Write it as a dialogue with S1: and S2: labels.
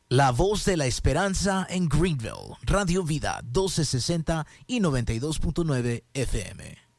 S1: La voz de la esperanza en Greenville, Radio Vida 1260 y 92.9 FM.